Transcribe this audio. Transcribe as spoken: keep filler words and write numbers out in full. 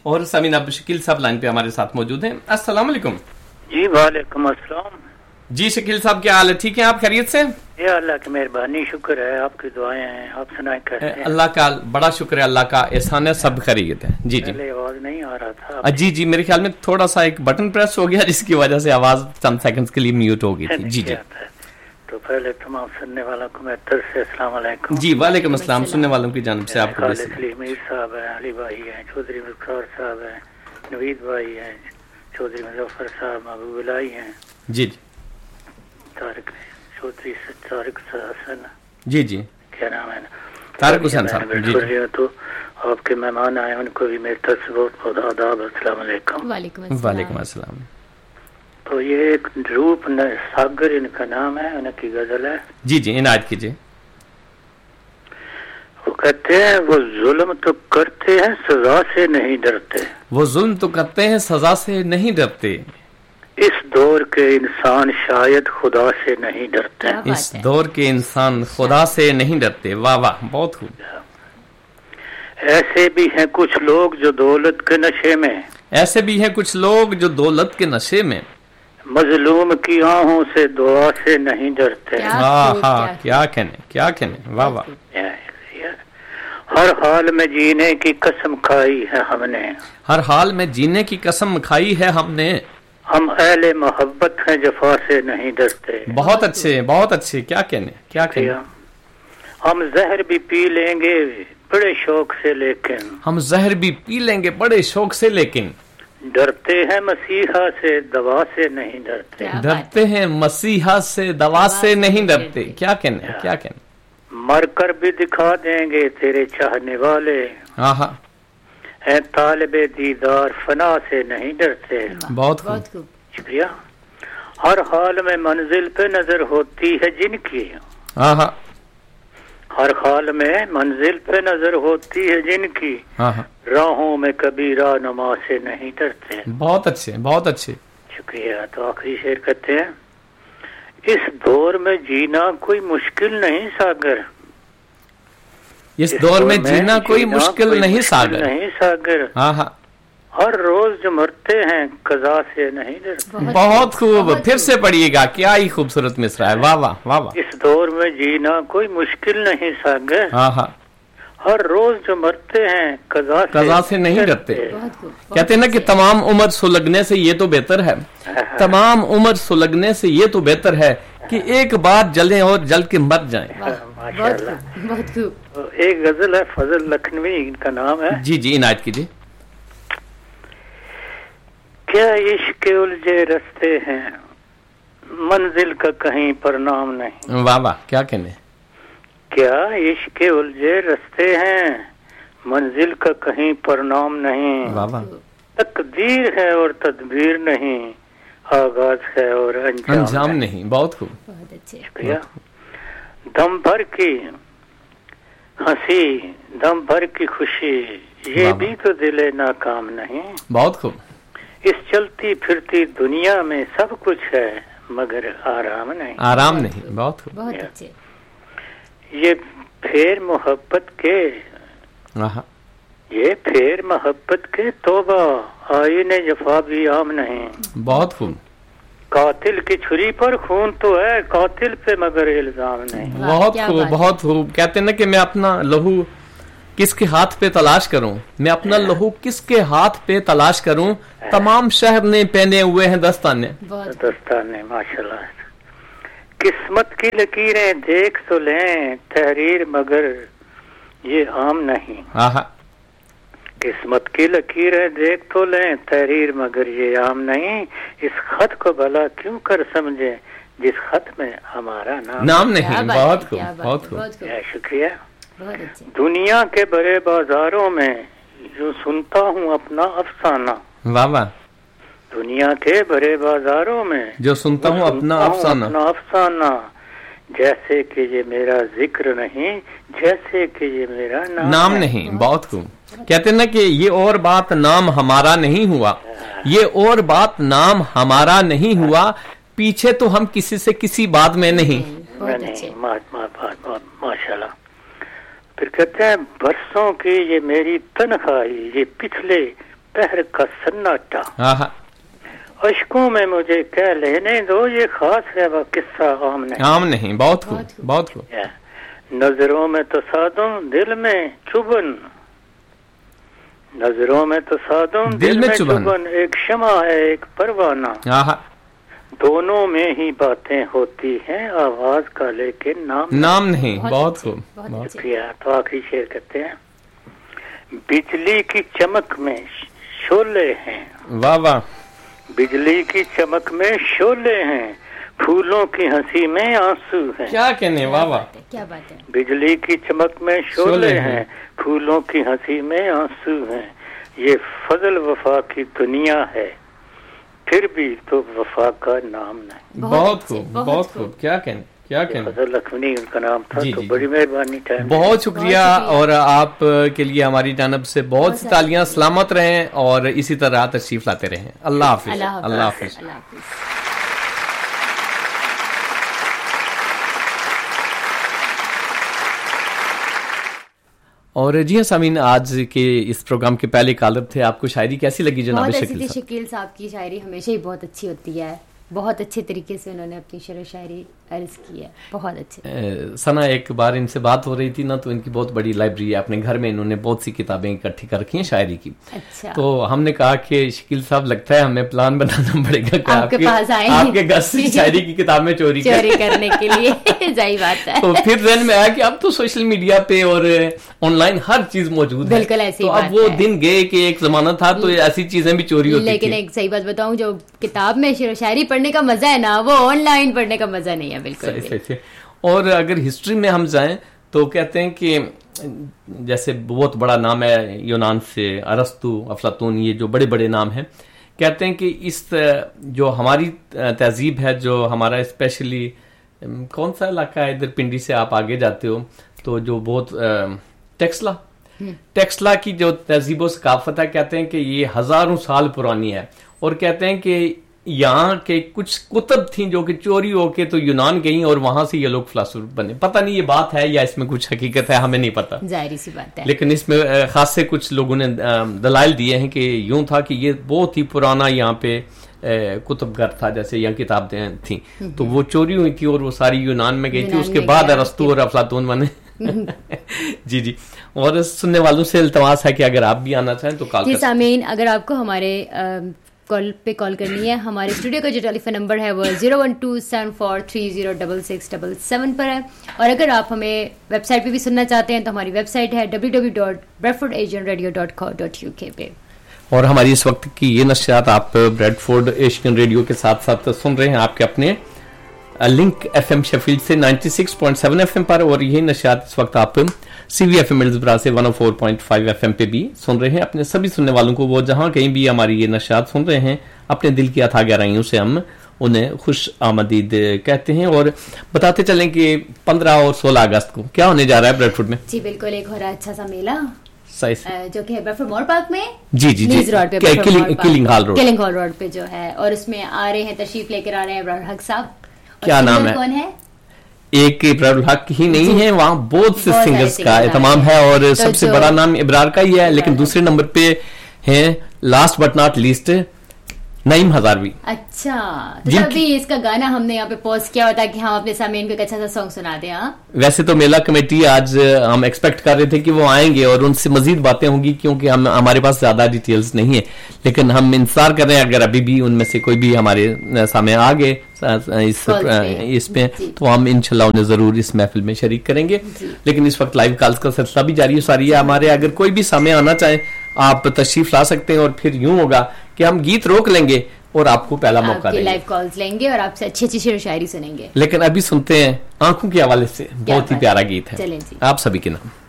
और समीन अब शकील साहब लाइन पे हमारे साथ मौजूद हैं। अस्सलाम वालेकुम। जी वालेकुम अस्सलाम। जी शकील साहब, क्या हाल है? ठीक है आप? खैरियत से? ये अल्लाह की मेहरबानी, शुक्र है, आपकी दुआएं हैं। आप सुनाएं कैसे हैं? अल्लाह का बड़ा शुक्र है, अल्लाह का एहसान है, सब खैरियत है। जी जी, पहले आवाज नहीं आ रहा था। जी जी, मेरे ख्याल में थोड़ा सा एक बटन प्रेस हो गया जिसकी वजह से आवाज चंद सेकंड्स के लिए म्यूट हो गई थी। जी जी, तो पहले तमाम सुनने वालों को मैं तरफ से अस्सलाम वालेकुम। जी वालेकुम अस्सलाम। सुनने वालों की जानिब से आपको मीर साहब है, अली भाई है, चौधरी मुख्तार साहब है, नवीद भाई है, चौधरी मुजफ्फर साहब, महबूब इलाही हैं। जी जी, तारिक चौधरी तारिक हसन। जी जी, क्या नाम है? तारिक हुसैन साहब। जी जी, तो आपके मेहमान आए, उनको भी मेरी तरफ से बहुत बहुत आदाब। अस्सलाम वालेकुम। वालेकुम अस्सलाम। तो ये एक रूप सागर इनका नाम है, उनकी गजल है। जी जी, इनायत कीजिए। वो कहते हैं वो जुल्म तो करते हैं सजा से नहीं डरते। वो जुल्म तो करते हैं सजा से नहीं डरते। इस दौर के इंसान शायद खुदा से नहीं डरते। इस दौर के इंसान खुदा से नहीं डरते। वाह वाह, बहुत खूब। ऐसे भी हैं कुछ लोग जो दौलत के नशे में ऐसे भी हैं कुछ लोग जो दौलत के नशे में मजलूम की आहों से दुआ से नहीं डरते। हाँ हाँ, क्या कहने क्या कहने, वाह वाह। हर हाल में जीने की कसम खाई है हमने। हर हाल में जीने की कसम खाई है हमने। हम अहले मोहब्बत हैं, जफा से नहीं डरते। बहुत अच्छे बहुत अच्छे, क्या कहने क्या कहने। हम जहर भी पी लेंगे बड़े शौक से, लेकिन हम जहर भी पी लेंगे बड़े शौक से, लेकिन डरते हैं मसीहा से दवा से नहीं डरते। डरते हैं मसीहा से दवा से नहीं डरते। क्या कहने क्या कहने। मरकर भी दिखा देंगे तेरे चाहने वाले। हाँ हाँ, है तालिबे दीदार फना से नहीं डरते। बहुत खूब, शुक्रिया। हर हाल में मंजिल पे नजर होती है जिनकी। हाँ हाँ, हर हाल में मंजिल पे नजर होती है जिनकी। हाँ हाँ, राहों में कभी राहनुमा से नहीं डरते। बहुत अच्छे बहुत अच्छे, शुक्रिया। तो आखिरी शेर कहते हैं, इस दौर में जीना कोई मुश्किल नहीं सागर। इस दौर में जीना कोई मुश्किल नहीं सागर। नहीं सागर। हाँ हाँ, हर रोज जो मरते हैं कज़ा से नहीं डरते। बहुत खूब, फिर से पढ़िएगा, क्या ही खूबसूरत मिसरा है। वाह वाह वाह वाह। इस दौर में जीना कोई मुश्किल नहीं सागर। हाँ हाँ, हर रोज जो मरते हैं कज़ा से, कज़ा से नहीं डरते। कहते हैं ना कि तमाम उम्र सुलगने से ये तो बेहतर है, तमाम उम्र सुलगने से ये तो बेहतर है कि एक बार जलें और जल के मर जाएं। माशाल्लाह, बहुत खूब। एक गजल है, फजल लखनवी इनका नाम है। जी जी, इनायत कीजिए। क्या इश्क उलझे रस्ते हैं, मंजिल का कहीं पर नाम नहीं। वाह वाह, क्या कहने। क्या इश्क उलझे रस्ते हैं, मंजिल का कहीं पर नाम नहीं। वाह वाह। तकदीर है और तदबीर नहीं, आगाज है और अंजाम, अंजाम नहीं। बहुत खूब, बहुत अच्छे। शुक्रिया। दम भर की हंसी, दम भर की खुशी, ये भी तो दिले नाकाम नहीं। बहुत खूब। इस चलती फिरती दुनिया में सब कुछ है मगर आराम नहीं। आराम नहीं। बहुत खूब, बहुत अच्छे। ये फेर मोहब्बत के ये फेर मोहब्बत के तौबा, आईने जफा भी आम नहीं। बहुत खूब। कातिल की छुरी पर खून तो है, कातिल पे मगर इल्जाम नहीं। बहुत खूब बहुत खूब। कहते हैं ना कि मैं अपना लहू किसके हाथ पे तलाश करूं, मैं अपना लहू किसके हाथ पे तलाश करूं, तमाम शहर ने पहने हुए हैं दस्ताने। दस्ताने, माशाल्लाह। किस्मत की लकीरें देख तो लें, तहरीर मगर ये आम नहीं। हाँ, किस्मत की लकीरें देख तो लें, तहरीर मगर ये आम नहीं। इस खत को भला क्यों कर समझे, जिस खत में हमारा नाम नाम नहीं। बहुत खूब बहुत खूब, शुक्रिया। दुनिया के बड़े बाजारों में जो सुनता हूँ अपना अफसाना। वाह वाह। दुनिया के बड़े बाजारों में जो सुनता हूँ अपना अफसाना, अपना अफसाना, जैसे कि ये मेरा जिक्र नहीं, जैसे कि ये मेरा नाम, नाम नहीं। बहुत खूब। कहते हैं ना कि ये और बात नाम हमारा नहीं हुआ, ये और बात नाम हमारा नहीं हुआ, पीछे तो हम किसी से किसी बात में नहीं। माशाल्लाह। फिर कहते हैं बरसों की ये मेरी तन्हाई, ये पिछले दोपहर का सन्नाटा, हाँ, अशकों में मुझे कह लेने दो, ये खास है वह किस्सा आम नहीं। आम नहीं, बहुत खूब, बहुत खूब। नजरों में तो सादों दिल में चुभन, नजरों में तो सादों दिल, दिल में, में चुभन, एक शमा है एक परवाना, दोनों में ही बातें होती हैं, आवाज का लेकिन नाम नाम नहीं। बहुत खूब, बहुत शुक्रिया। तो आखिरी शेर कहते हैं, बिजली की चमक में शोले हैं, वाह वाह, बिजली की चमक में शोले हैं, फूलों की हंसी में आंसू हैं। क्या कहने, वाह वाह, क्या बात है। बिजली की चमक में शोले हैं, फूलों की हंसी में आंसू हैं, ये फजल वफा की दुनिया है, फिर भी तो वफा का नाम नहीं। बहुत खूब, बहुत खूब, क्या कहने, क्या कहने। फजल लखनी उनका नाम था। तो बड़ी मेहरबानी, टाइम बहुत शुक्रिया, और आप के लिए हमारी जानब से बहुत सी तालियां। सलामत रहें और इसी तरह तशरीफ लाते रहें। अल्लाह हाफिज, अल्लाह हाफिज। और जी हाँ सामीन, आज के इस प्रोग्राम के पहले कॉलर थे। आपको शायरी कैसी लगी जनाब शकील साहब? शकील साहब की शायरी हमेशा ही बहुत अच्छी होती है, बहुत अच्छे तरीके से उन्होंने अपनी शेर व शायरी अर्ज की है, बहुत अच्छे। सना, एक बार इनसे बात हो रही थी ना, तो इनकी बहुत बड़ी लाइब्रेरी है अपने घर में, इन्होंने बहुत सी किताबें इकट्ठी कर रखी हैं शायरी की। अच्छा। तो हमने कहा कि शकील साहब, लगता है हमें प्लान बनाना पड़ेगा कि आपके पास आए, आपके घर से शायरी की किताबें चोरी चोरी करने के लिए। सही बात है। तो फिर जहन में आया कि अब तो सोशल मीडिया पे और ऑनलाइन हर चीज मौजूद है, बिल्कुल ऐसी तो अब वो दिन गए कि एक जमाना था तो ऐसी चीजें भी चोरी होती थी। लेकिन एक सही बात बताऊं, जो किताब में शेर शायरी पढ़ने का मजा है ना, वो ऑनलाइन पढ़ने का मजा नहीं है। बिल्कुल। और अगर हिस्ट्री में हम जाएं तो कहते हैं कि जैसे बहुत बड़ा नाम है यूनान से, अरस्तु, अफलातून, ये जो बड़े बड़े नाम हैं, कहते हैं कि इस जो हमारी तहजीब है, जो हमारा स्पेशली कौन सा इलाका है इधर, पिंडी से आप आगे जाते हो तो जो बहुत टेक्सला टेक्सला की जो तहजीब सकाफत है, कहते हैं कि ये हजारों साल पुरानी है। और कहते हैं कि यहाँ के कुछ कुतुब थी जो कि चोरी होके तो यूनान गई और वहां से ये लोग फिलासफर बने। पता नहीं ये बात है या इसमें कुछ हकीकत है, हमें नहीं पता, जाहिर सी बात है। लेकिन इसमें खास से कुछ लोगों ने दलाइल दिए हैं कि यूं था कि ये बहुत ही पुराना यहाँ पे कुतुबगर था, जैसे यहाँ किताबें थी तो वो चोरी हुई थी और वो सारी यूनान में गई थी। उसके बाद अरस्तु और अफलातून बने। जी जी। और सुनने वालों से इल्तमास है कि अगर आप भी आना चाहें तो कॉल कर। सामीन, अगर आपको हमारे कॉल पे कॉल करनी है, हमारे स्टूडियो का जो टेलीफोन नंबर है वो zero one two seven four three zero double six double seven पर है। और अगर आप हमें वेबसाइट पे भी सुनना चाहते हैं तो हमारी वेबसाइट है W W W dot Bradford Asian radio dot co dot U के पे। और हमारी इस वक्त की ये नशियात आप ब्रेडफोर्ड एशियन रेडियो के साथ साथ सुन रहे हैं आपके अपने लिंक एफएम शेफील्ड से ninety six point seven FM पर, और यही नशियात इस वक्त आप सीवी एफएम मिर्जबरा से one O four point five FM पे भी सुन रहे हैं। अपने सभी सुनने वालों को, वो जहां कहीं भी हमारी ये नशियात सुन रहे हैं, अपने दिल की अथाह गहराइयों से हम उन्हें खुश आमदीद कहते हैं। और बताते चलें कि पंद्रह और सोलह अगस्त को क्या होने जा रहा है ब्रेडफोर्ड में? जी बिल्कुल, एक हो रहा है अच्छा सा मेला सही से, जो कि है ब्रेडफोर्ड मॉल पार्क में। जी जी जी, रोड पे, killing hall road, killing hall road पे जो है। और उसमें आ रहे हैं, तशरीफ लेकर आ रहे हैं इब्रार हक साहब। क्या नाम है? कौन है? एक इब्रार हक ही नहीं है, वहाँ बहुत से सिंगर्स का एहतमाम है और तो सबसे बड़ा नाम इब्रार का ही है। लेकिन दूसरे नंबर पे है, last but not least, Naeem Hazarvi. अच्छा, तो तभी इसका गाना हमने यहाँ पे पोस्ट किया होता कि हम अपने सामीन को एक अच्छा सा सॉन्ग सुना दें। हाँ, वैसे तो मेला कमेटी आज हम एक्सपेक्ट कर रहे थे कि वो आएंगे और उनसे मजीद बातें होंगी, क्योंकि हम हमारे पास ज्यादा डिटेल्स नहीं है। लेकिन हम इंतजार कर रहे हैं, अगर अभी भी उनमें से कोई भी हमारे सामने आ गए इस इस पे तो हम इंशाल्लाह उन्हें जरूर इस महफिल में शरीक करेंगे। लेकिन इस वक्त लाइव कॉल्स का सिलसिला भी जारी सारी है हमारे। अगर कोई भी सामने आना चाहे आप तशरीफ ला सकते हैं, और फिर यूं होगा कि हम गीत रोक लेंगे और आपको पहला मौका देंगे, लाइव कॉल्स लेंगे और आपसे अच्छी अच्छी शेर शायरी सुनेंगे। लेकिन अभी सुनते हैं आंखों के हवाले से बहुत ही प्यारा गीत है, चलें जी, आप सभी के नाम।